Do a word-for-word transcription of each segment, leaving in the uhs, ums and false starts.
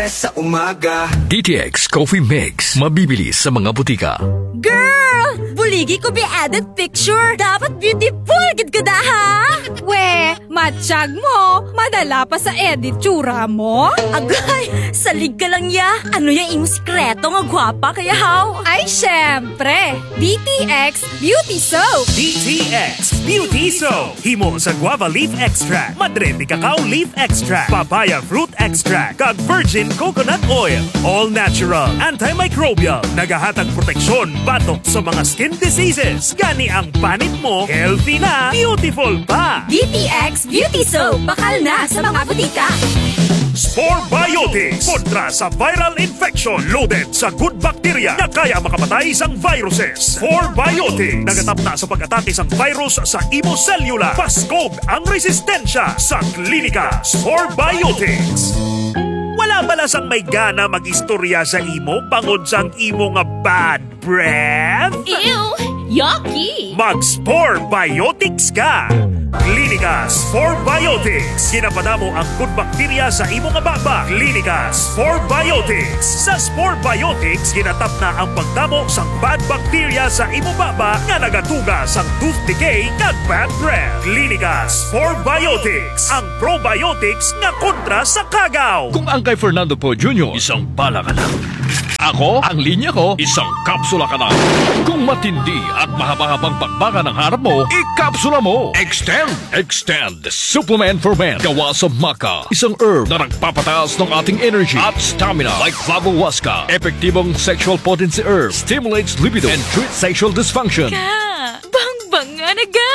sa umaga. D T X Coffee Mix. Mabibili sa mga butika. Girl! Buligi ko be added picture. Dapat beautiful gid ka da ha? We, matsyag mo. Madala pa sa edit tsura mo. Agay, salig ka lang ya. Ano yung imong sikreto nga gwapa kaya how? Ay, syempre. D T X Beauty Soap. D T X Beauty Soap. Himo sa guava leaf extract, madre de cacao leaf extract, papaya fruit extract, kag virgin coconut oil. All natural, antimicrobial, nagahatag proteksyon batok sa mga skin diseases. Gani ang panit mo, healthy na, beautiful pa. D T X Beauty Soap. Bakal na sa mga butika. Spore Biotics. Kontra sa viral infection. Loaded sa good bacteria na kaya makapatay sang viruses. Spore Biotics. Nagatap na sa pag-atake sang virus sa imo cellula. Paskog ang resistensya sa klinika. Spore Biotics. Wala bala sang may gana mag-istorya sa imo bangod sang imo nga bad breath? Ew! Yucky! Mag-Spore Biotics ka! Klinika Spore Biotics. Ginapadamo ang good bacteria sa imo nga baba. Klinika Spore Biotics. Sa Spore Biotics, ginatap na ang pagdamo sang bad bacteria sa imo baba nga nagatuga sang tooth decay kag bad breath. Klinika Spore Biotics. Ang probiotics nga kontra sa kagaw. Kung ang kay Fernando po Junior, isang bala ka lang. Ako, ang linya ko, isang kapsula ka na. Kung matindi at mahaba-habang bakbaka ng harap mo, ikapsula mo. Extend! Extend! Supplement for men. Gawa sa maca. Isang herb na nagpapataas ng ating energy at stamina. Like Flavohuasca. Epektibong sexual potency herb. Stimulates libido and treats sexual dysfunction. Ka! Bang-bang nga naga!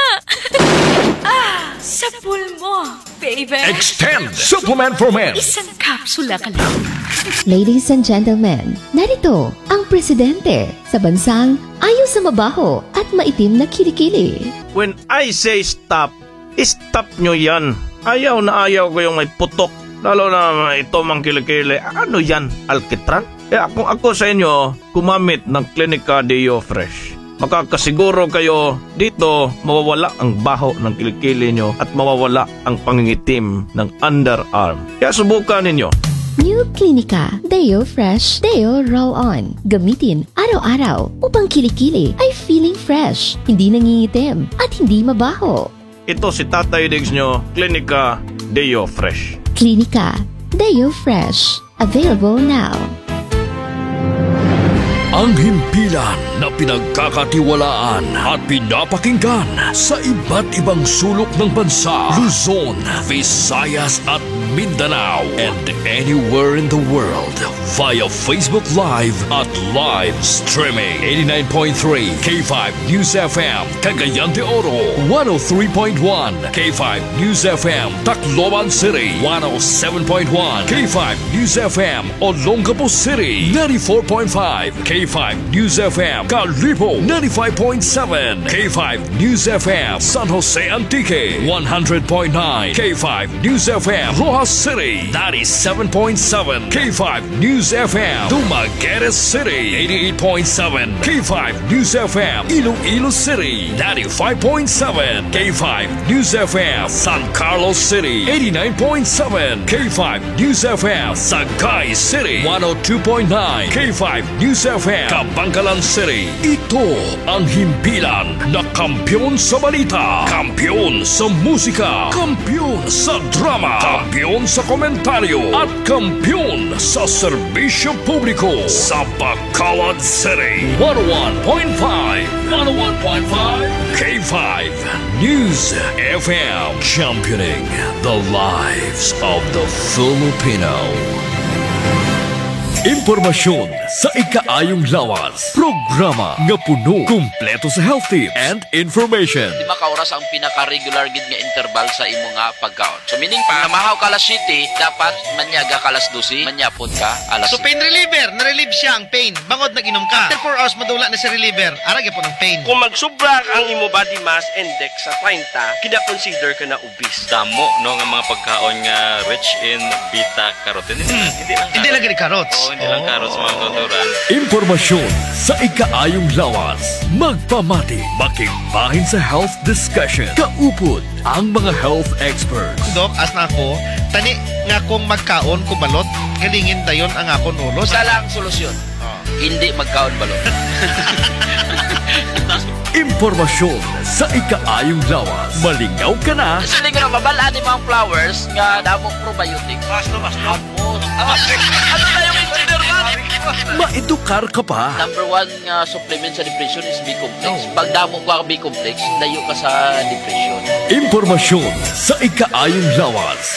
Ah! Sa pulmo, baby! Extend! Supplement for men. Isang kapsula ka lang. Ladies and gentlemen, narito ang presidente sa bansang ayaw sa mabaho at maitim na kilikili. When I say stop, stop nyo yan. Ayaw na ayaw ko yung may putok. Lalo na ito mang kilikili. Ano yan? Alkitran? Eh kung ako sa inyo, kumamit ng Clinica Deo Fresh. Makakasiguro kayo dito mawawala ang baho ng kilikili nyo at mawawala ang pangingitim ng underarm. Kaya subukan ninyo. New Clinica Deo Fresh Deo Roll-On. Gamitin araw-araw upang kilikili ay feeling fresh, hindi nangingitim at hindi mabaho. Ito si Tatay Diggs nyo, Clinica Deo Fresh. Clinica Deo Fresh. Available now. Ang himpilan na pinagkakatiwalaan at pinapakinggan sa iba't ibang sulok ng bansa, Luzon, Visayas at Mindanao, and anywhere in the world via Facebook Live at live streaming. eighty-nine point three K five News F M, Cagayan de Oro, one oh three point one K five News F M, Tacloban City, one oh seven point one K five News F M, Olongapo City, ninety-four point five K five News F M, Calipo, ninety-five point seven K five News F M, San Jose Antique, one hundred point nine K five News F M, Rojas City, ninety-seven point seven K five News F M, Dumaguete City, eighty-eight point seven K five News F M, Iloilo City, ninety-five point seven K five News F M, San Carlos City, eighty-nine point seven K five News F M, Sagay City, one oh two point nine K five News F M, Kabangkalan City. Ito ang himpilan na kampyon sa balita, kampyon sa musika, kampyon sa drama, kampyon sa komentaryo, at kampyon sa serbisyo publiko sa Bacolod City. one oh one point five one oh one point five K five News F M, championing the lives of the Filipino. Impormasyon sa ikaayong lawas. Programa nga puno, kumpleto sa health tips and information. Di ba kauras ang pinaka-regular gid nga interval sa imo nga pagkaon? So meaning pa, mahaw ka alas siyete, dapat manyaga ka alas dose, manyapon ka alas So pain reliever, na-relieve siya ang pain. Bangod nag-inom ka. After four hours madula na si reliever, arag po ng pain. Kung magsubra ang imo body mass index sa thirty, kina-consider ka na obese. Damo no nga mga pagkaon nga rich in beta carotene. Hmm. Hindi lang hindi lang carrots. Oh, hindi lang carrots mga tonto. doktoran. Impormasyon sa ikaayong lawas. Magpamati, makigbahin sa health discussion. Kaupod ang mga health experts. Dok, as na ako, tani nga kung magkaon ko balot, galingin dayon ang akon ulo. Isa lang solusyon. Hindi magkaon balot. Impormasyon sa ikaayong lawas. Malingaw ka na. Sa linggo na mabalaan yung mga flowers nga damong probiotic. Basta, basta. Ano na yung engineer ka? Maedukar ka pa. Number one nga supplement sa depression is B-complex. Pag damo ka B-complex, layo ka sa depression. Impormasyon sa ikaayong lawas.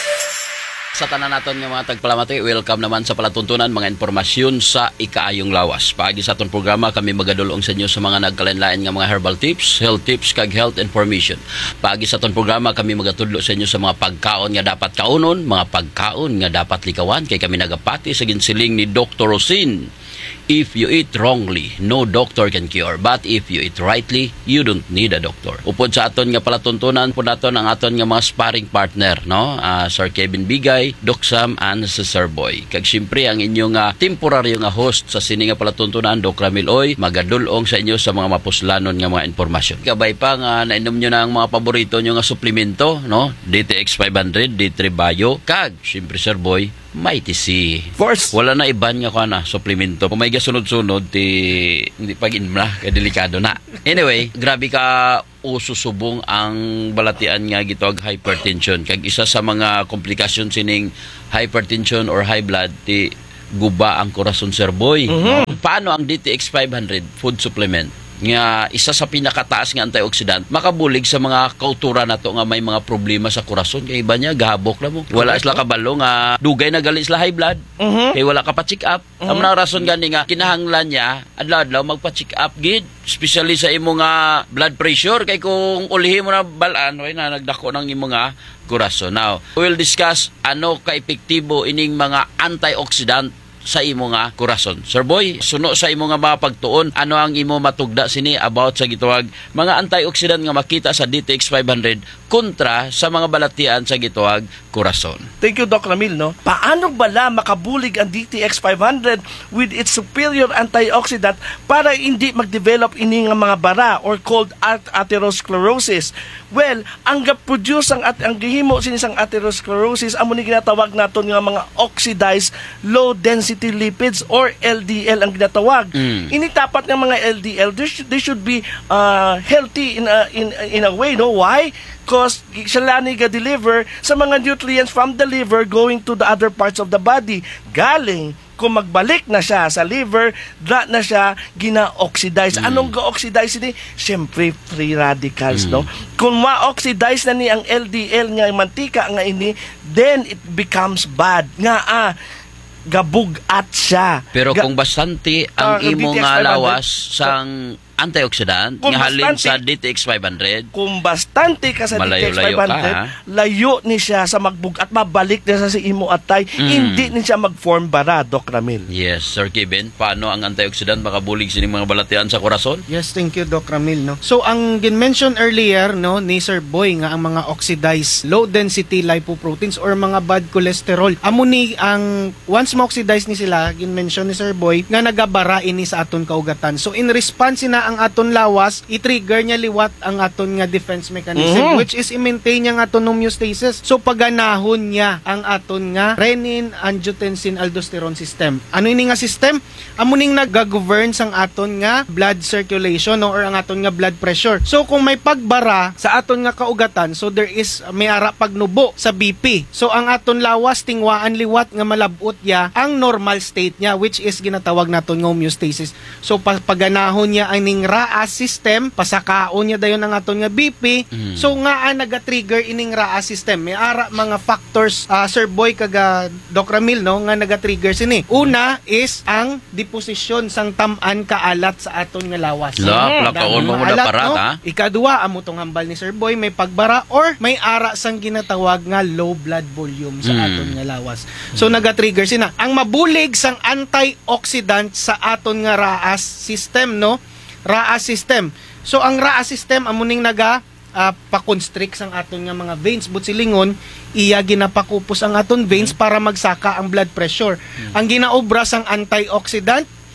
Sa tanan naton nga mga tagpalamati, welcome naman sa palatuntunan mga impormasyon sa ikaayong lawas. Paagi sa aton programa, kami magadulong sa inyo sa mga nagkalain-lain nga mga herbal tips, health tips, kag health information. Paagi sa aton programa, kami magatudlo sa inyo sa mga pagkaon nga dapat kaunon, mga pagkaon nga dapat likawan, kay kami nagapati sa ginsiling ni Doctor Rosin. If you eat wrongly, no doctor can cure. But if you eat rightly, you don't need a doctor. Upod sa aton nga palatuntunan po naton ang aton nga mga sparring partner, no? Uh, Sir Kevin Bigay, Doc Sam, and si Sir Boy. Kag siyempre ang inyong uh, temporaryo nga host sa sini nga palatuntunan, Doc Ramil Oy, magadulong sa inyo sa mga mapuslanon nga mga informasyon. Kabay pa nga nainom nyo na ang mga paborito nyo nga suplemento, no? D T X five hundred, D three Bio, kag siyempre Sir Boy, Mighty C. Force. Wala na iban nga ko na suplemento. Kung may gasunod-sunod, ti hindi pag-in na, kaya delikado na. Anyway, grabe ka ususubong ang balatian nga gitog hypertension. Kag isa sa mga komplikasyon sining hypertension or high blood, ti guba ang korason, Sir Boy. Mm-hmm. Paano ang D T X five hundred food supplement? Nga isa sa pinakataas nga antioxidant makabulig sa mga kautura nato nga may mga problema sa korason, kay iba niya gahabok lang mo, wala sila kabalo nga dugay na gali sila high blood, uh-huh. Kay wala ka pa check up, uh-huh. Ang mga rason gani nga kinahanglan niya adlaw-adlaw magpa check up gid, especially sa imo nga blood pressure, kay kung ulihin mo na balaan way na nagdako ng imo nga korason. Now we'll discuss ano ka epektibo ining mga antioxidant sa imo nga korason. Sir Boy, suno sa imo nga mga pagtuon, ano ang imo matugda sini about sa gituwag mga antioxidant nga makita sa D T X five hundred kontra sa mga balatian sa gituwag korason? Thank you, Doc Ramil, no? Paano bala makabulig ang D T X five hundred with its superior antioxidant para hindi mag-develop ini nga mga bara or called atherosclerosis? Well, ang ga-produce ang at ang gihimo sinisang atherosclerosis amo ni ginatawag naton nga mga oxidized low density lipids or L D L ang ginatawag. Mm. Initapat ng mga L D L, they should, they should be uh, healthy in a, in in a way, no? Why? Because sila ni ga-deliver sa mga nutrients from the liver going to the other parts of the body. Galing kung magbalik na siya sa liver, da na siya gina-oxidize. Mm. Anong ga-oxidize ni? Siyempre, free radicals, mm. no? Kung ma-oxidize na ni ang L D L nga mantika nga ini, then it becomes bad. Nga ah, gabugat siya. Pero Ga- kung bastante ang uh, imo nga lawas sang antioxidant kung nga halin bastante, sa D T X five hundred, kung bastante ka sa malayo, D T X five hundred, layo, ka, layo ni siya sa magbugat, mabalik na sa si imo atay, mm. hindi ni siya mag-form bara, Doc Ramil. Yes, Sir Kevin, paano ang antioxidant makabulig sining mga balatian sa korason? Yes, thank you, Doc Ramil, no. So ang gin-mention earlier, no, ni Sir Boy nga ang mga oxidized low density lipoproteins or mga bad cholesterol. Amo ni ang once ma-oxidize ni sila, gin-mention ni Sir Boy nga nagabara ini sa aton kaugatan. So in response na ang aton lawas, i-trigger niya liwat ang aton nga defense mechanism, mm-hmm. which is i-maintain niya ang aton homeostasis. So paganahon niya ang aton nga renin, angiotensin, aldosterone system. Ano ini nga system? Amo ning nag-govern sang aton nga blood circulation, no, or ang aton nga blood pressure. So kung may pagbara sa aton nga kaugatan, so there is may ara pagnubo sa B P. So ang aton lawas tingwaan liwat nga malabot ya ang normal state niya, which is ginatawag naton nga homeostasis. So paganahon niya ang ning R A A S system, pasakaon niya dayon ang aton nga B P. Mm. So nga ang naga-trigger ining R A A S system. May ara mga factors, uh, Sir Boy kaga Doc Ramil, no, nga naga-trigger sini. Una is ang deposisyon sang tam-an kaalat sa aton nga lawas. La, plakaon mo muna para, no? Ha? Ikadua, amo tong hambal ni Sir Boy, may pagbara or may ara sang ginatawag nga low blood volume sa mm. aton nga lawas. So naga-trigger sina. Ang mabulig sang antioxidant sa aton nga R A A S system, no? R A A S system. So ang R A A S system amuning naga uh, pa-constrict sang aton nga mga veins, but silingon iya ginapakupos ang aton veins para magsaka ang blood pressure. Hmm. Ang ginaobra sang antioxidant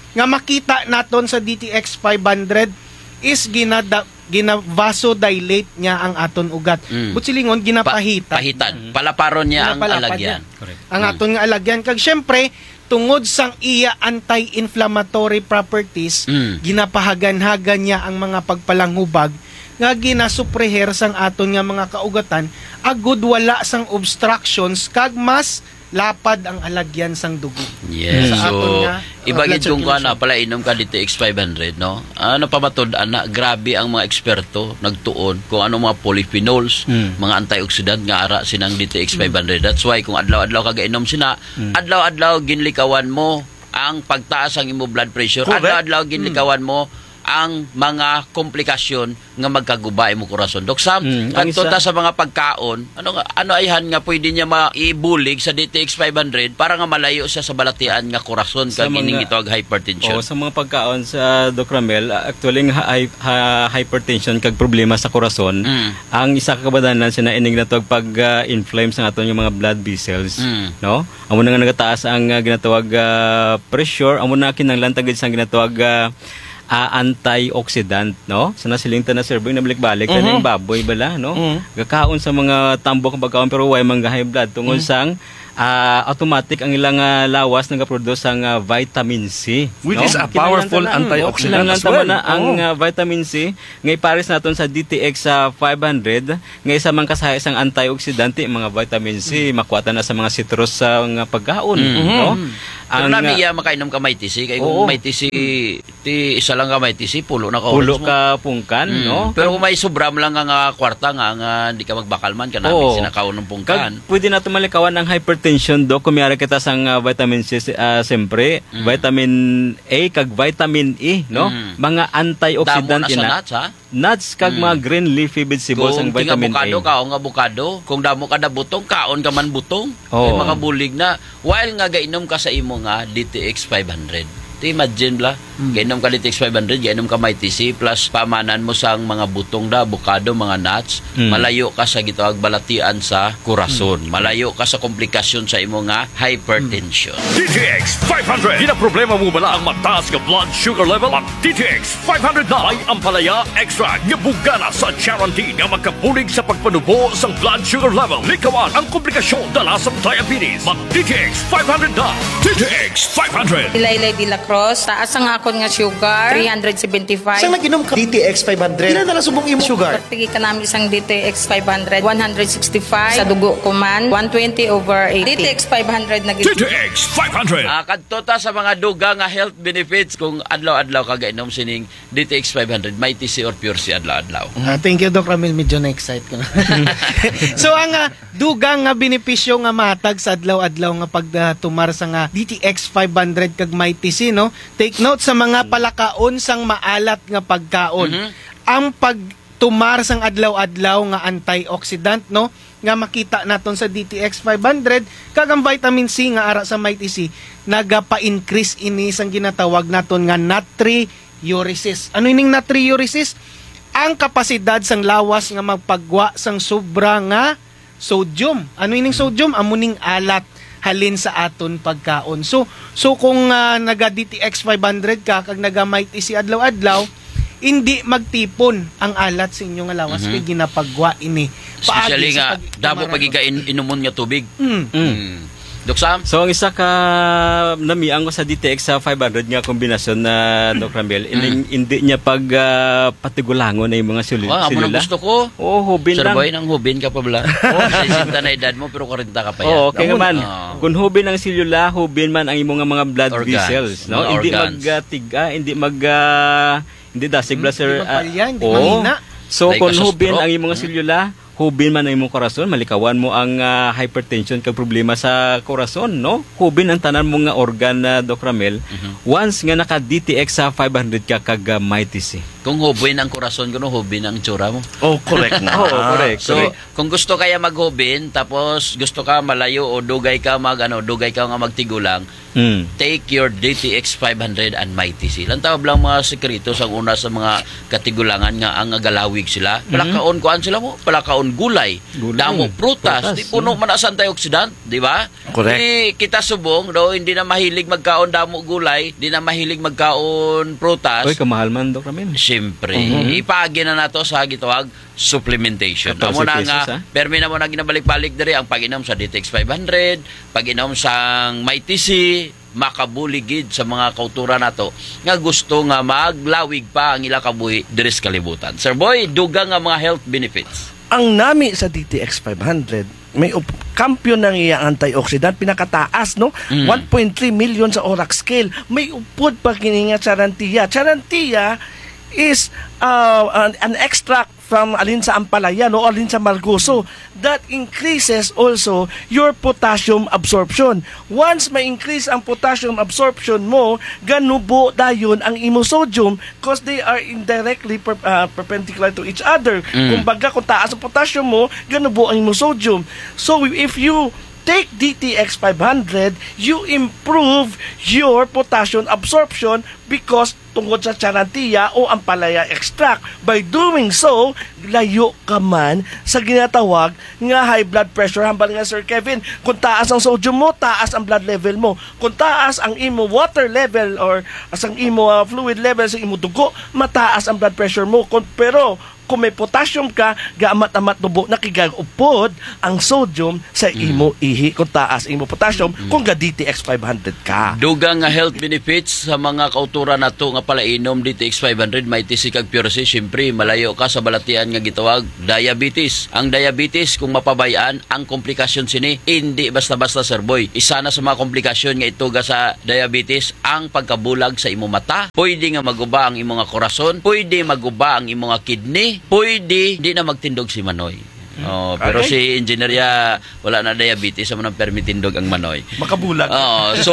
nga makita naton sa D T X five hundred is ginada ginavasodilate niya ang aton ugat. Mm. Butsilingon ginapahita. Pa- pahitan. Palaparon niya ang Pinapalapad alagyan. niya. Ang aton nga alagyan kag syempre tungod sang iya anti-inflammatory properties, Mm. ginapahagan-hagan niya ang mga pagpalanghubag nga ginasupreher sang aton nga mga kaugatan agud wala sang obstructions kag mas lapad ang alagyan sang dugo. Yes. Sa aton So, nga, uh, ibagid blood kung ka na circulation. pala inom ka D T X five hundred, no? Ano pamatod, ana, grabe ang mga eksperto nagtuon kung ano mga polyphenols, Mm. mga antioxidant nga ara sinang D T X five hundred. That's why kung adlaw-adlaw ka gainom sina, adlaw-adlaw ginlikawan mo ang pagtaas ang imo blood pressure. Correct. Adlaw-adlaw ginlikawan mo ang mga komplikasyon nga magkaguba imo korason. Dok Sam, Mm, ang kadto isa- ta sa mga pagkaon, ano nga ano ayhan nga pwede niya maibulig sa D T X five hundred para nga malayo siya sa balatian nga korason Sa kag mga- ining ito ag hypertension. Oo, sa mga pagkaon sa Doc Ramel, actually nga hi- ha- hypertension kag problema sa korason, Mm. ang isa ka kabadanan sina ining natawag pag-inflame sa aton yung mga blood vessels, Mm. no? Amo na nga nagataas ang uh, ginatawag ah, pressure, amo na kinahanglan tagid sa ginatawag ah, ah, antioxidant, no? Sa nasilinta na sir, na balik-balik Mhm. mm-hmm. baboy bala, no? Mhm. Gakaon sa mga tambok ng pagkaon pero way mga high blood tungod sang ah, automatic ang ilang ah, lawas nagaproduce ang ah, vitamin C, Which no? is a Kinahanglan powerful tama- antioxidant kinahanglan as tama well. na ang Oo. ah, vitamin C nga ipares naton sa D T X sa five hundred nga isa man kasahi isang antioxidant mga vitamin C makuwatan na sa mga citrus sa mga pagkaon, Mhm. no? Pero Ang nami ah, iya makainom ka may T C kay kung Oo. may T C ti isa lang ka may T C pulo na ka pulo oras mo. ka pungkan, Mm. no? Pero kung may sobram lang nga nga kwarta nga nga di ka magbakal man ka namin Oo. sinakaon ng pungkan. Kag pwede natin malikawan ang hypertension do kung mayroon kita sang ah, vitamin C uh, siyempre, Mm. vitamin A kag vitamin E, no? Mm. Mga Damo antioxidant na sa ina. nuts ha. Nuts kag Mm. mga green leafy vegetables ang Kung tinga vitamin bukado A. ka o nga bukado, kung damo ka na butong, kaon ka man butong. Oo. May mga bulig na. While nga gainom ka sa imo nga D T X five hundred. Ti imagine bla, Hmm. gainom ka D T X five hundred, gainom ka may T C, plus pamanan mo sang mga butong da, bukado, mga nuts, Hmm. malayo ka sa gitawag balatian sa kurason. Malayo ka sa komplikasyon sa imo nga hypertension. D T X five hundred. Gina problema mo bala ang mataas nga blood sugar level? Ang D T X five hundred na Ay ang palaya extra nga bugana sa Charantin nga magkabulig sa pagpanubo sa blood sugar level. Likawan ang komplikasyon dala sa diabetes. Mag D T X five hundred na. D T X five hundred. Ilaylay de la Cruz, taas ang akon nga sugar, three seventy-five. Saan nag-inom ka? D T X five hundred. Ilan na lang subong imo sugar? Pagtigi ka namin isang D T X five hundred, one sixty-five. Sa dugo ko man, one twenty over eighty. D T X five hundred na D T X five hundred. Ah, kadto ta sa mga duga nga health benefits kung adlaw-adlaw ka gainom sining D T X five hundred, may T C or pure C adlaw-adlaw. Ah, thank you, Doc Ramil. Medyo na-excite ko na. So, ang ah, dugang nga benepisyo nga matag sa adlaw-adlaw nga pagtumar sa nga D T X five hundred kag may T C, no? Take note sa mga palakaon sang maalat nga pagkaon. Mhm. Ang pagtumar sang adlaw-adlaw nga antioxidant, no? Nga makita naton sa D T X five hundred kag ang vitamin C nga ara sa may T C nagapa-increase ini sang ginatawag naton nga natriuresis. Ano ining natriuresis? Ang kapasidad sang lawas nga magpagwa sang sobra nga sodium. Ano ining sodium? Amuning alat halin sa aton pagkaon. So so kung uh, naga D T X five hundred ka kag naga may T C adlaw-adlaw, hindi magtipon ang alat sa inyong lawas Mhm. kay ginapagwa ini. Especially Paagi sa nga pag- damo tumaran. pagika in, inumon nga tubig. Mm. Mm. Dok Sam? So ang isa ka namiang ko sa D T X sa five hundred nga kombinasyon na Doc Ramel, ining hindi niya pag uh, patigulangon na yung mga sul- Wow, amo nang silula. gusto ko. Oo, hubin Sir lang. Boy, nang hubin ka pa bala. Oh, sesenta na edad mo pero forty ka pa yan. Oo, okay Amo man. na. Kung hubin ang silula, hubin man ang imong mga blood Organs. vessels, no? Mga Hindi organs. magtiga, hindi mag uh, hindi dasig Hmm, blood sir. hindi mapalya, hindi oo. mahina. So Like kung sa hubin stroke. ang imong silula, hubin man ang imong korason, malikawan mo ang ah, hypertension kag problema sa korason, no? Hubin ang tanan mo nga organ na Doc Ramel. Once nga naka D T X sa five hundred ka kag uh, may T C. Kung hubin ang kurason ko, no, hubin ang tsura mo. Oh, correct na. Oo, correct, So, correct. kung gusto kaya maghubin, tapos gusto ka malayo o dugay ka mag, ano, dugay ka nga magtigulang, Mm. take your D T X five hundred and Mighty C. Lang tawag lang mga sekreto sa una sa mga katigulangan nga ang galawig sila. Palakaon kuan sila mo, palakaon gulay, Gulay. damo prutas, Prutas, di puno man as antioxidant, di ba? Correct. Di kita subong do hindi na mahilig magkaon damo gulay, di na mahilig magkaon prutas. Oy, kamahal man, Doc Ramil. Siyempre, Mhm. ipaagi na nato sa gitawag supplementation. fourteen Amo na pesos, nga, ha? permi na mo na ginabalik-balik diri ang pag-inom sa D T X five hundred, pag-inom sa Mighty C, makabuligid sa mga kautura nato nga gusto nga maglawig pa ang ila kabuhi diri sa kalibutan. Sir Boy, dugang nga mga health benefits. Ang nami sa D T X five hundred, may up- kampiyon ng iya antioxidant, pinakataas, no? Mm. one point three million sa Orac scale. May upod pa kininga charantia. Charantia is uh, an, an extract from alin sa ampalaya, no? Alin sa margoso. That increases also your potassium absorption. Once may increase ang potassium absorption mo, ganubo dayon ang imosodium because they are indirectly per, uh, perpendicular to each other. Mm. Kung baga, kung taas ang potassium mo, ganubo ang imosodium. So if you take D T X five hundred, you improve your potassium absorption because tungkol sa charantia o ampalaya extract. By doing so, layo ka man sa ginatawag nga high blood pressure. Hambal nga Sir Kevin, kung taas ang sodium mo, taas ang blood level mo. Kung taas ang imo water level or as ang imo uh, fluid level sa imo dugo, mataas ang blood pressure mo. Kung, pero kung may potassium ka, gaamat-amat dubo, nakigagupod ang sodium sa imo ihi. Kung taas imo potassium, kung ga D T X five hundred ka. Dugang nga health benefits sa mga kautura nato nga pala inom D T X five hundred, Mighty C kag Pure C. Siyempre, malayo ka sa balatian nga gitawag diabetes. Ang diabetes, kung mapabayaan, ang komplikasyon sini, hindi basta-basta, Sir Boy. Isa na sa mga komplikasyon nga ituga sa diabetes, ang pagkabulag sa imo mata. Pwede nga maguba ang imo nga korason, pwede maguba ang imo nga kidney, pwede di na magtindog si Manoy. Oh, pero Okay. si engineer wala na diabetes, amo nang permitindog ang Manoy. Makabulag. Oh, so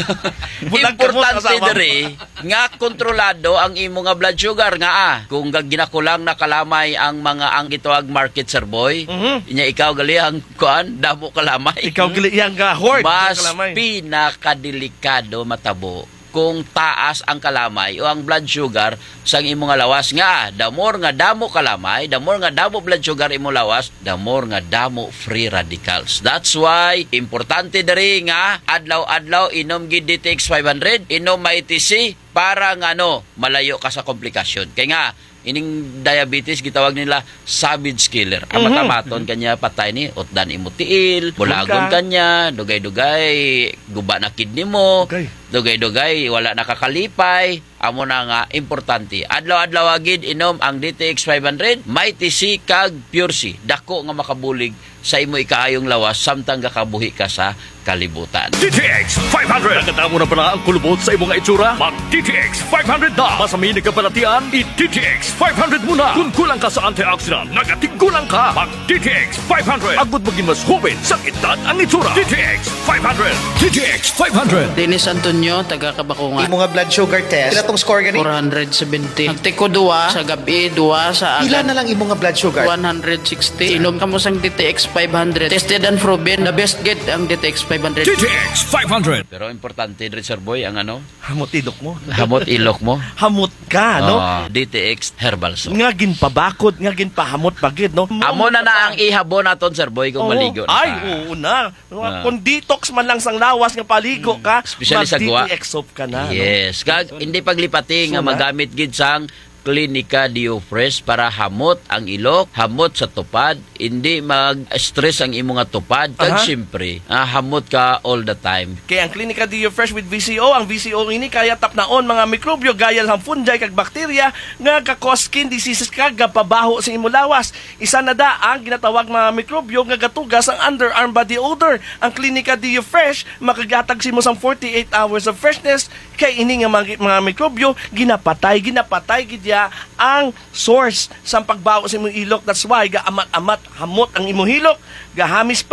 Bulag ka mo, importante kasama mo. diri nga kontrolado ang imo nga blood sugar nga ah. Kung gag ginakulang na kalamay ang mga ang gitawag market, Sir Boy, Mhm. inya ikaw gali ang kuan damo kalamay. Ikaw gali yang ga hoard. Mas Kalamay. pinakadelikado matabo kung taas ang kalamay o ang blood sugar sa imo nga lawas nga, the more nga damo kalamay, the more nga damo blood sugar imo lawas, the more nga damo free radicals. That's why importante diri nga adlaw-adlaw inom gid D T X five hundred, inom Mighty C para nga no malayo ka sa komplikasyon. Kay nga ining diabetes gitawag nila savage killer. Amat-amaton kanya patay ni utdan imo tiil, bulagon kanya, dugay-dugay guba na kidney mo. Okay. Dugay-dugay wala nakakalipay. Amo na nga importante. Adlaw-adlaw agid inom ang D T X five hundred, Mighty C kag Pure C. Dako nga makabulig sa imo ikaayong lawas samtang gakabuhi ka sa kalibutan. D T X five hundred. Naganda mo na pala ang kulubot sa imong itsura? Mag-D T X five hundred na! Masami nagkabalatian, i-D T X five hundred muna! Kung kulang ka sa antioxidant, nagatigulang ka! Mag-D T X five hundred! Agud maging mas hubin sa edad ang itsura! D T X five hundred! D T X five hundred! Dennis Antonio, taga Kabakungan. Imo nga blood sugar test. Pila tong score gani? four hundred seventy. Nagtiko duwa sa gabi, duwa sa Pila agad. na lang imo nga blood sugar? one hundred sixty. Inom ka mo sang D T X five hundred. Tested and proven. The best get ang D T X five hundred. D T X five hundred! Pero importante rin, Sir Boy, ang ano? Hamot idok mo. Hamot ilok mo. Hamot ka, no? Ah, D T X Herbal Soap. Nga ginpabakod, nga ginpahamot bagid, no? Amo na na ang ihabo naton, Sir Boy, kung Oo. maligo na Ay, ka. oo na. Ah. Kung detox man lang sang lawas nga paligo ka, Especially sa guwa. mag-D T X soap ka na. Yes. Kag hindi paglipati nga So, na? magamit gid sang Clinica Diofresh para hamot ang ilok, hamot sa tupad, hindi mag-stress ang imo nga tupad. Kag Aha. siyempre, ah, hamot ka all the time. Kaya ang Clinica Dio Fresh with V C O, ang V C O ini kaya tapnaon mga mikrobyo gaya lang fungi kag bakterya nga ka-cause skin diseases kag pabaho sa imo lawas. Isa na da ang ginatawag mga mikrobyo nga gatugas ang underarm body odor. Ang Clinica Dio Fresh makagatag sa imo sang forty-eight hours of freshness kay ini nga mga, mga mikrobyo ginapatay ginapatay gid ya ang source sa pagbaho sa imong ilok. That's why gaamat-amat hamot ang imong hilok, gahamis pa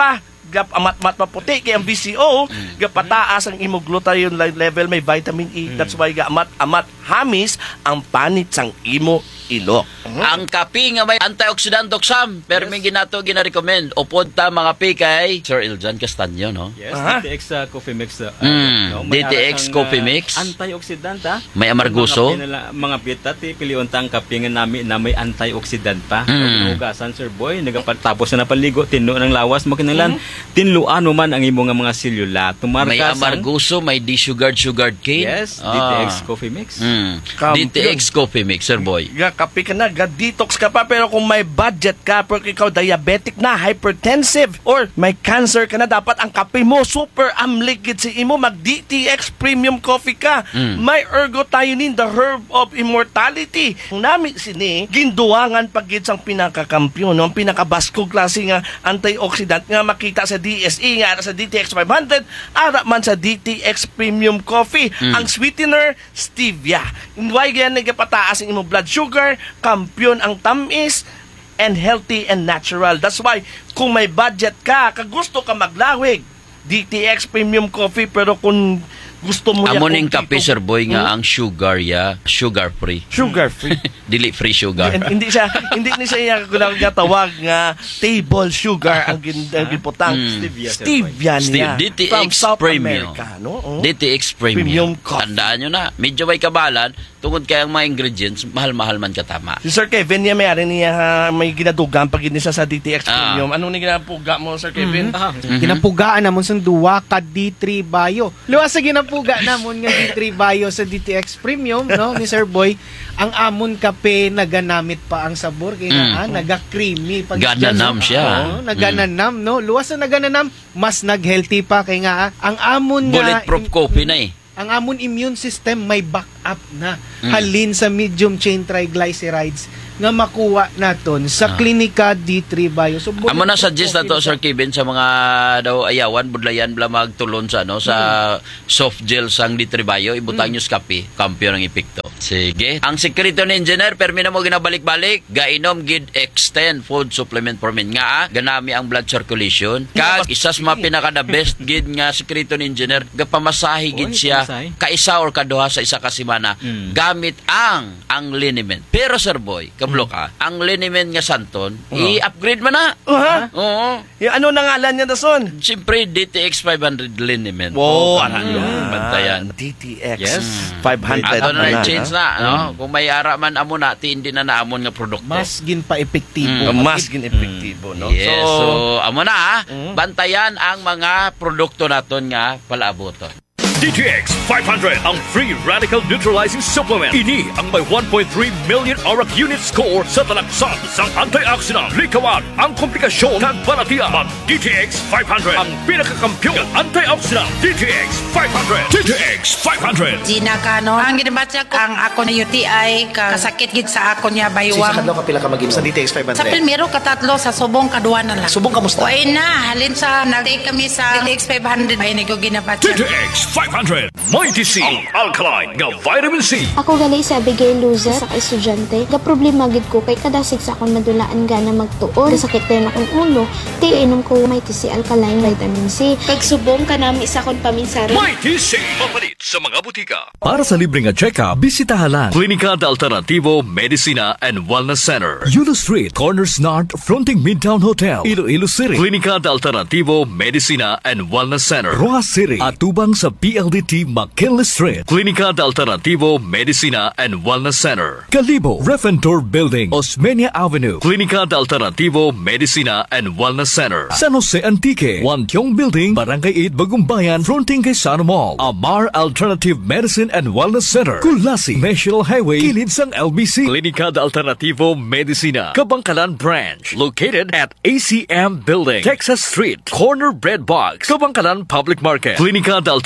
gap amat-mat maputi kay ang B C O gapataas ang imo glutathione level, may vitamin E. That's why ga amat-amat hamis ang panit sang imo ilok. Ang kape nga may antioxidant Sam, pero may ginato gina-recommend. Upod ta mga pi kay Sir Iljan Castaño, no? Yes, Aha. D T X uh, Coffee Mix. Uh, Mm, no? May D T X aras ang, Coffee uh, Mix. Antioxidant, ha? May amarguso. Mga, pinala, mga pita, ti piliun ta ang kape nga nami na may antioxidant pa. Mm. So, hinugasan, Sir Boy, nagapatapos na napaligo, tinlo ng lawas, makinalan, mm. tinluan mo man ang imo nga mga selula. Tumarka May amarguso, may desugared sugared cane. Yes, ah. D T X Coffee Mix. Mm. D T X Coffee Mix, Sir Boy. Ga kape ka na, ga detox ka pa, pero kung may budget ka, pero ikaw diabetic na, hypertensive, or may cancer ka na, dapat ang kape mo super amligid si imo, mag D T X Premium Coffee ka. Mm. May ergothioneine, the herb of immortality. Nami sini ginduwangan pagid sang pinakakampiyon, no? Ang pinakabaskog klase nga antioxidant nga makita sa D S E nga sa D T X five hundred, ara man sa D T X Premium Coffee. Mm. Ang sweetener stevia. Why yan nagpataas ang imong blood sugar, kampiyon ang tamis, and healthy and natural. That's why kung may budget ka, kagusto ka maglawig, D T X Premium Coffee, pero kung gusto mo Amo ya ning kape, Sir Boy, nga ang sugar ya, sugar free. Sugar free. Dili free sugar. hindi siya hindi ni siya kulang gatawag nga table sugar ang gin ang giputang. Mm. Stevia niya. D T From X South Premium. America, no? Oh. D T X Premium. Premium coffee. Tandaan nyo na, medyo may kabalan, tungod kaya ang mga ingredients, mahal-mahal man katama. Si Sir Kevin niya may ari niya ha, may ginadugan pag niya sa D T X Ah. Premium. Ano ni ginapuga mo, Sir Kevin? Ah, Mhm. Ginapugaan namon sa duwa ka D three Bio. Luwas sa ginapuga namon nga D three Bio sa D T X Premium, no, ni Sir Boy. Ang amon kape naganamit pa ang sabor kay Mm. nga naga-creamy pag Gananam dyan, siya. Oo, nagananam, no. Luwas na nagananam, mas nag-healthy pa kay nga ah, ang amon nga Bulletproof coffee na eh. ang amon immune system may backup na Mm. halin sa medium chain triglycerides nga makuha naton sa Ah. Klinika D three Bio. So, Amo na suggest na to, Sir Kevin, sa mga daw ayawan, budlayan, bla magtulon sa ano, sa soft gel sang ditribayo, ibutang nyo sa kape, kampyo ng epekto. Sige. Ang sekreto ni engineer, permi na mo ginabalik-balik, gainom gid extend food supplement for men. Nga, ah, ganami ang blood circulation. Kag, isas mga pinaka the best gid nga sekreto ni engineer, gapamasahe gid Oy, siya, pamasahe. kaisa or kaduha sa isa ka semana, Mm. gamit ang ang liniment. Pero, Sir Boy, kablo ka, ang liniment nga santon, Oh. i-upgrade man na. Oh, ha? Oo. Yung ano na ngalan niya dason? Siyempre, D T X five hundred liniment. Wow, Oh, ano yun. yan? Bantayan. D T X Yes. five hundred. Ato na na, change ha? na, no? Kung may ara man amo na, ti hindi na naamon nga produkto. mas gin pa epektibo. Mm. Mas gin-epektibo, no? Yes, so, amo na, ha? Mm. Bantayan ang mga produkto naton nga palaaboton. D T X five hundred, ang free radical neutralizing supplement. Ini ang may one point three million aura unit score sa talaksan sa antioxidant. Likawan ang komplikasyon kag balatian. Mag D T X five hundred, ang pinakakampiyon ng antioxidant. D T X five hundred. D T X five hundred. Gina Kano, ang ginabatya ko, ang ako na U T I, ka, kasakit gid sa ako niya baywang. Sisa ka pila ka mag sa D T X five Sa hundred? primero, katatlo, sa subong, kaduwa na lang. Subong kamusta? Uy na, halin sa, nag-take kami sa D T X five hundred. Ay, D nag ginabatya. T X five hundred. Mighty C, ang alkaline nga vitamin C. Ako gali sa Abigail Luza sa estudyante. Ga problema gid ko kay kadasig sa akong madulaan gana magtuon. Sakit din akong ulo. Ti inom ko Mighty C alkaline vitamin C. Kag subong kanami sa akong paminsara. Mighty C, mapalit sa mga butika. Para sa libreng nga check-up, bisitahan lang Klinika de Alternativo Medicina and Wellness Center, Yulo Street, Corners North, fronting Midtown Hotel, Iloilo City. Klinika de Alternativo Medicina and Wellness Center, Rojas City, atubang sa P L D T McKinley Street. Klinika de Alternativo Medicina and Wellness Center, Calibo, Refentor Building, Osmeña Avenue. Klinika de Alternativo Medicina and Wellness Center, San Jose Antique, Wantiong Building, Barangay eight, Bagumbayan, fronting kay Sano Mall. Amar Alternative Medicine and Wellness Center, Kulasi, National Highway, kilid sang L B C. Klinika de Alternativo Medicina, Kabangkalan Branch, located at A C M Building, Texas Street, Corner Bread Box, Kabangkalan Public Market. Klinika de Alternativo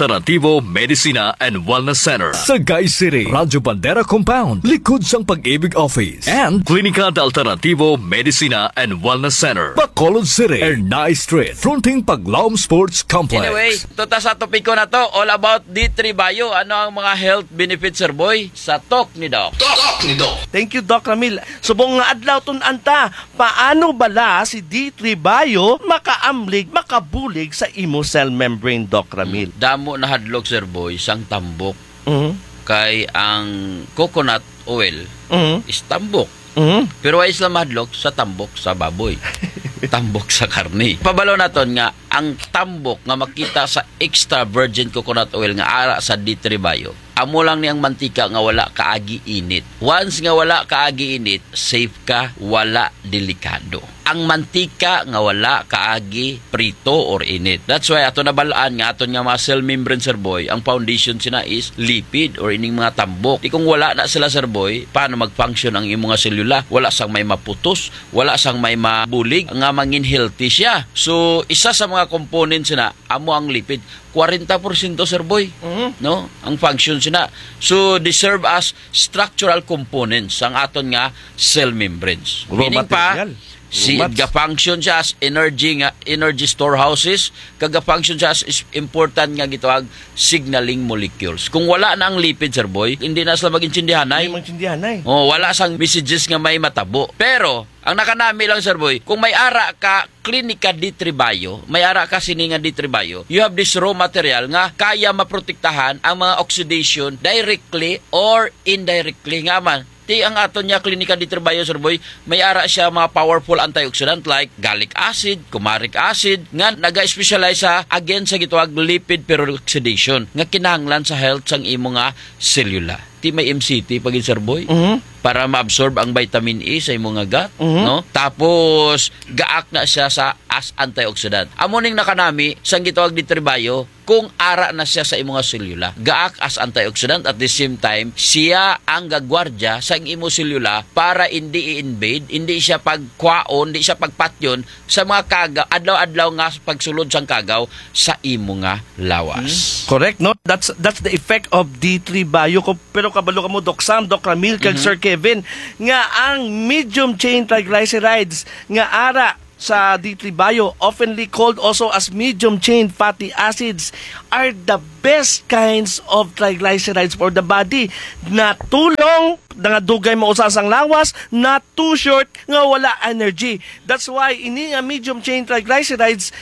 Alternativo Medicina and Wellness Center sa Guy City, Radyo Bandera Compound, likod sang Pag-ibig Office, and Klinika de Alternativo Medicina and Wellness Center, Bacolod City, Ernay Street, fronting Paglaom Sports Complex. Anyway, tuta sa topiko na to, all about D three Bio. Ano ang mga health benefits, Sir Boy? Sa talk ni Doc. Talk ni Doc. Thank you, Doc Ramil. Subong nga adlaw tun anta, paano bala si D three Bio makaamlig, makabulig sa imo cell membrane, Doc Ramil? Damo na hadlok, Sir Boy, sang tambok. Mm-hmm. Kay ang coconut oil mm-hmm. is tambok. Mm-hmm. Pero ay isla mahadlok sa tambok sa baboy. Tambok sa karne. Pabalo naton nga ang tambok nga makita sa extra virgin coconut oil nga ara sa D three Bio. Amo lang ni ang mantika nga wala kaagi init. Once nga wala kaagi init, safe ka, wala delikado. Ang mantika nga wala kaagi prito or init. That's why ato nabalaan nga aton nga mga cell membrane, Sir Boy, ang foundation sina is lipid or ining mga tambok. Di kung wala na sila, Sir Boy, paano mag-function ang imong mga selula? Wala sang may maputos, wala sang may mabulig, nga mangin healthy siya. So isa sa mga components na amo ang lipid. forty percent, Sir Boy, mm-hmm. no? Ang function sina. So they serve as structural components ang aton nga cell membranes. Raw Meaning material. pa si ga-function siya as energy nga energy storehouses, kaga-function siya as important nga gitawag signaling molecules. Kung wala na ang lipid, Sir Boy, hindi na sila mag-intindihanay. Hindi mag-intindihanay. Oh, wala sang messages nga may matabo. Pero ang nakanami lang, Sir Boy, kung may ara ka Klinika D three Bio, may ara ka sininga D three Bio, you have this raw material nga kaya maprotektahan ang mga oxidation directly or indirectly nga man. Ti ang aton niya Klinika D three Bio, Sir Boy, may ara siya mga powerful antioxidant like gallic acid, kumaric acid, nga naga-specialize sa against sa gitawag lipid peroxidation nga kinahanglan sa health sang imo nga selula. Ti may M C T pagin, Sir Boy, mm-hmm. para ma-absorb ang vitamin E sa imo nga gut, mm-hmm. no? Tapos gaak na siya sa as antioxidant. Amo ning nakanami sang gitawag D three Bio, kung ara na siya sa imo nga selula, gaak as antioxidant, at the same time siya ang gagwardya sa imo selula para hindi i-invade, hindi siya pagkwaon, hindi siya pagpatyon sa mga kagaw, adlaw-adlaw nga pagsulod sang kagaw sa imo nga lawas. Mm-hmm. Correct, no? That's that's the effect of D three Bio. Pero kabalo ka mo, Doc Sam, Doc Ramil, kag mm-hmm. Sir Kevin, nga ang medium chain triglycerides nga ara sa D three Bio, oftenly called also as medium chain fatty acids, are the best kinds of triglycerides for the body. Na tulong nga dugay mausasang lawas, not too short nga wala energy. That's why ini nga medium chain triglycerides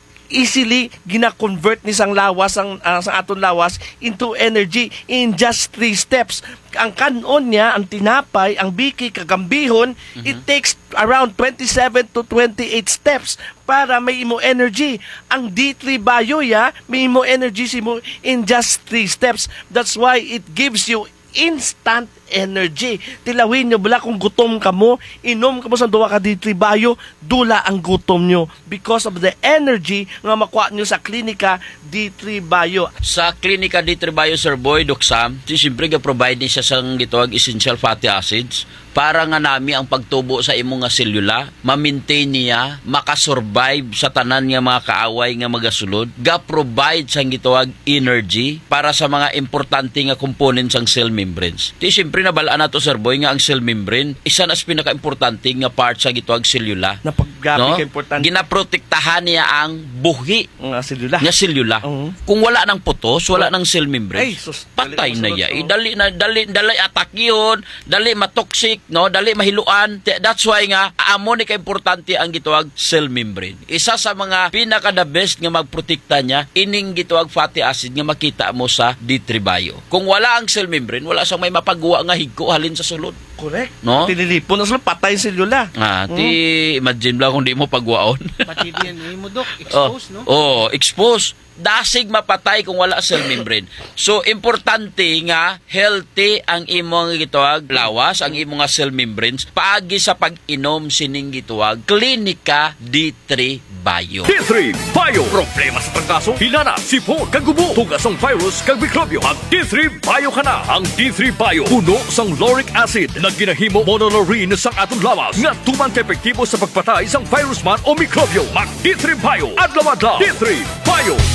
easily gina-convert ni sang lawas ang uh, sa aton lawas into energy in just three steps. Ang kanon niya, ang tinapay, ang biki, kagambihon, mm-hmm. it takes around twenty-seven to twenty-eight steps para may imo energy. Ang D three Bio ya, may imo energy simo in just three steps. That's why it gives you instant energy. Tilawin nyo bala kung gutom ka mo, inom ka mo sa duwa ka D three Bio, dula ang gutom nyo because of the energy nga makuha nyo sa Klinika D three Bio. Sa Klinika D three Bio, Sir Boy, Doc Sam, siyempre ga-provide niya siya sang gitawag essential fatty acids para nga nami ang pagtubo sa imong nga selula, ma-maintain niya, makasurvive sa tanan nga mga kaaway nga magasulod, ga-provide sang gitawag energy para sa mga importante nga components sang cell membranes. Di siyempre nabalaan na to, Sir Boy, nga ang cell membrane, isa na sa pinaka-importante nga part sa gitawag selula. Napaggabi no? ka importante. Ginaprotektahan niya ang buhi nga selula. Nga selula. Uh-huh. Kung wala nang putos, wala nang cell membrane, patay na ya. Eh, dali na dali dali attack yun, dali matoxic, no, dali mahiluan. That's why nga amo ni ka importante ang gitawag cell membrane. Isa sa mga pinaka the best nga magprotekta niya ining gitawag fatty acid nga makita mo sa D three Bio. Kung wala ang cell membrane, wala sang may mapagawa nga higko halin sa sulod. Correct. No? Tililipon na sila, patay selula. Ah, ti hmm. imagine lang kung di mo pagwaon. Pati D N A mo, Dok, expose, oh, no? Oh, expose. Dasig mapatay kung wala cell membrane. So importante nga healthy ang imong gitawag lawas, ang imong nga cell membranes paagi sa pag-inom sining gitawag Klinika D three Bio. D three Bio. Problema sa pagkaso, hinana, sipon, kagubo, tugasong virus, kag mikrobyo. Mag D three Bio ka na. Ang D three Bio puno sang lauric acid na ginahimo monolaurin sang atong lawas nga tuman ka-epektibo sa pagpatay sang virus man o mikrobyo. Mag D three Bio. Adlaw-adlaw. D three Bio.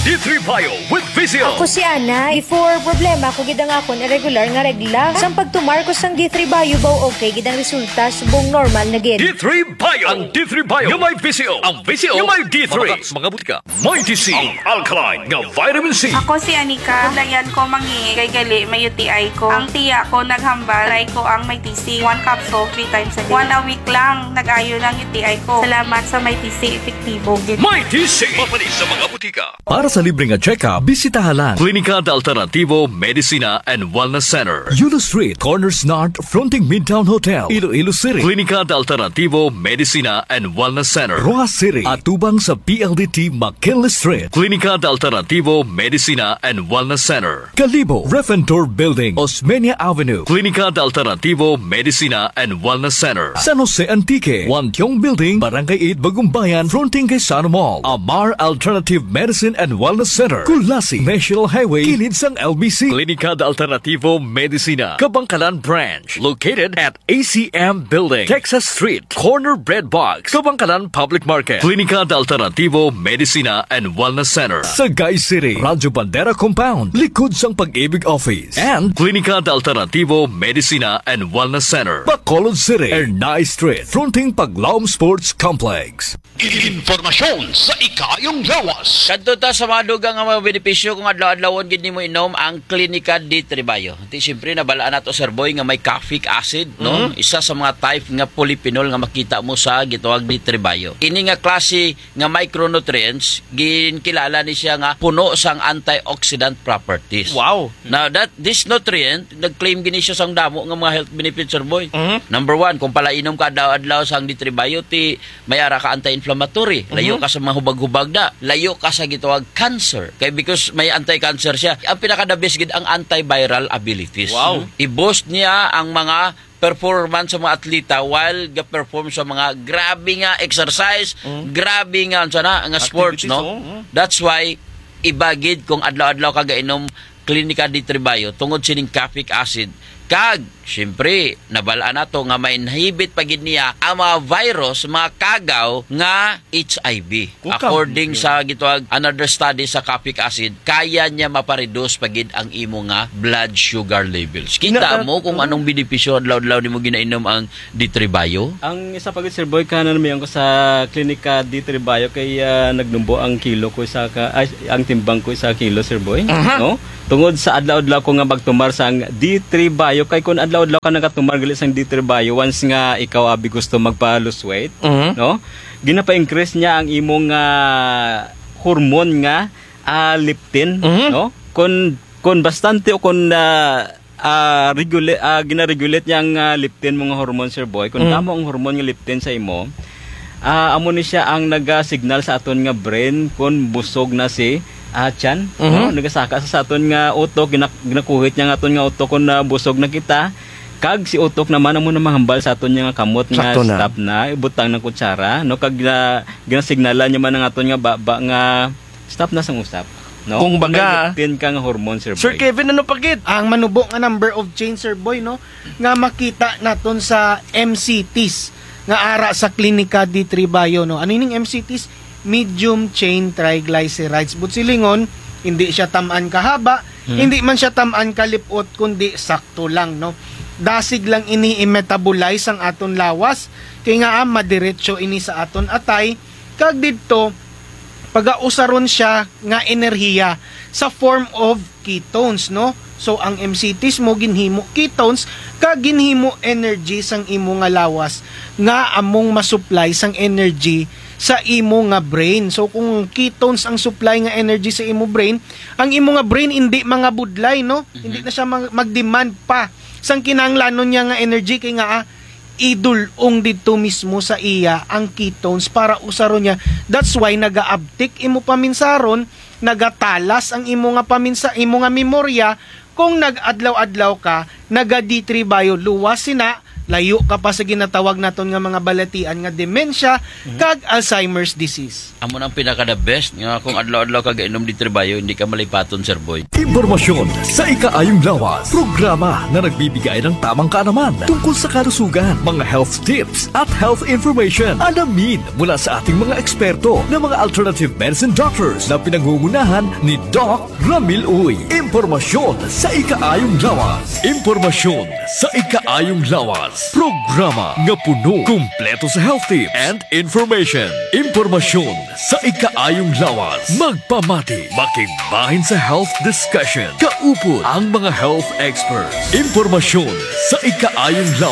D three Bio with Vizio. Ako si Ana, before problema ko gidang akon irregular nga regla. Sang pagtumar ko sang D three Bio baw okay gidang resulta subong normal na gid. D three Bio. Ang D three Bio yung may Vizio. Ang Vizio yung may D three. Mga, mga butika. May T C. Ang alkaline nga vitamin C. Ako si Anika. Dayan ko mangi kay gali may U T I ko. Ang tiya ko naghambal. Try ko ang may T C. One capsule three times a day. One a week lang nag-ayo ng U T I ko. Salamat sa may T C. Epektibo gid. May T C. Mapalis sa mga butika. Para sa libreng check-up, bisitahan lang Klinika de Alternativo Medicina and Wellness Center. Yulo Street, Corners North, fronting Midtown Hotel, Iloilo City. Klinika de Alternativo Medicina and Wellness Center. Roa City, atubang sa P L D T McKinley Street. Klinika de Alternativo Medicina and Wellness Center. Calibo, Refentor Building, Osmeña Avenue. Klinika de Alternativo Medicina and Wellness Center. San Jose Antique, Wantiong Building, Barangay eight, Bagumbayan, fronting kay Sano Mall. Amar Alternative Medicine and Wellness Center. Kulasi, National Highway, kilid sang L B C. Klinika de Alternativo Medicina, Kabangkalan Branch, located at A C M Building, Texas Street, Corner Bread Box, Kabangkalan Public Market. Klinika de Alternativo Medicina and Wellness Center. Sagay City, Radyo Bandera Compound, likod sang Pag-ibig Office. And Klinika de Alternativo Medicina and Wellness Center. Bacolod City, Ernay Street, fronting Paglaom Sports Complex. Informasyon sa ikayong lawas. Kadto ta sa mga dugang nga mga benepisyo kung adlaw-adlawon gid nimo inom ang Klinika D three Bio. Ti syempre nabalaan nato Sir Boy nga may caffeic acid, no? Mm-hmm. Isa sa mga type nga polyphenol nga makita mo sa gitawag D three Bio. Kini nga klase nga micronutrients ginkilala ni siya nga puno sang antioxidant properties. Wow. Now that this nutrient nag-claim gini siya sang damo nga mga health benefits, Sir Boy. Mm-hmm. Number one, kung pala inom ka adlaw-adlaw sang D three Bio, ti mayara ka anti-inflammatory. Layo mm-hmm. ka sa mga hubag-hubag da. Layo ka sa gitawag cancer. Kaya because may anti-cancer siya, ang pinaka-the best gid ang antiviral abilities. Wow. I-boost niya ang mga performance sa mga atleta while ga-perform sa mga grabe nga exercise, mm. grabe nga sana nga sports, no? Oh. That's why ibagid kung adlaw-adlaw ka gainom Klinika D three Bio tungod sining caffeic acid. Kag, syempre, nabalaan nato nga may inhibit pagid niya ang mga virus, mga kagaw nga H I V. Kukam. According okay. sa gitawag another study sa caffeic acid, kaya niya mapareduce pagid ang imo nga blood sugar levels. Kita mo kung anong benepisyo adlaw-adlaw nimo ginainom ang D three Bio? Ang isa pagid Sir Boy kanan mi ko sa Klinika D three Bio kay uh, nagnumbo ang kilo ko sa ka, ay, ang timbang ko sa kilo, Sir Boy, uh-huh. no? Tungod sa adlaw-adlaw ko nga magtumar sa D three Bio kay kun adlaw-adlaw ka nagatumar gali sang D three Bio once nga ikaw abi gusto magpa-lose weight, uh-huh. no? Ginapa-increase niya ang imong uh, hormone nga uh, leptin, uh-huh. no? Kun kun bastante o kun uh, uh, regulate uh, gina-regulate niya ang uh, leptin mong hormone, Sir Boy. Kun uh-huh. tamo ang hormone nga leptin sa imo, uh, amo ni siya ang naga-signal sa aton nga brain kun busog na si Ah, tiyan, uh-huh. no? Nagasaka sa aton nga utok, ginak ginakuhit niya nga aton nga utok kung na busog na kita. Kag si utok naman amo na mahambal sa aton nga kamot nga Sakto stop na, ibutang ng kutsara, no? Kag gina, ginasignalan niya man ang aton nga baba nga stop na sang usap. No? Kung baga, tin ka nga hormone, Sir Boy. Sir Kevin, ano pagit? Ang manubo nga number of chain, Sir Boy, no? Nga makita naton sa M C Ts nga ara sa Klinika D three Bio, no? Ano yung M C Ts? Medium chain triglycerides. But silingon, hindi siya tamaan kahaba, hmm. hindi man siya tamaan kalipot, kundi sakto lang, no? Dasig lang ini i-metabolize ang aton lawas, kaya nga ah, madiretso ini sa aton atay, kag dito, pag-ausaron siya nga enerhiya sa form of ketones, no? So, ang M C Ts mo ginhimo ketones, kag ginhimo energy sang imo nga lawas, nga among masupply sang energy sa imo nga brain. So kung ketones ang supply nga energy sa imo brain, ang imo nga brain hindi mga budlay, no? Mm-hmm. Hindi na siya mag- mag-demand pa sang kinahanglanon niya nga energy kay nga ah, idulong dito mismo sa iya ang ketones para usaron niya. That's why naga-uptick imo paminsaron, nagatalas ang imo nga paminsa, imo nga memorya kung nag-adlaw-adlaw ka, naga D three Bio luwas sina layo ka pa sa ginatawag naton nga mga balatian nga dementia kag Alzheimer's disease. Amo nang pinaka the best nga kung adlaw-adlaw ka gainom di trabayo hindi ka malipaton, Sir Boy. Impormasyon sa ikaayong lawas. Programa na nagbibigay ng tamang kaalaman tungkol sa kalusugan, mga health tips at health information. Alamin mula sa ating mga eksperto na mga alternative medicine doctors na pinangungunahan ni Doc Ramil Uy. Impormasyon sa ikaayong lawas. Impormasyon sa ikaayong lawas. Programa nga puno, kumpleto sa health tips and information. Impormasyon sa ikaayong lawas. Magpamati, makigbahin sa health discussion. Kaupod ang mga health experts. Impormasyon sa ikaayong lawas.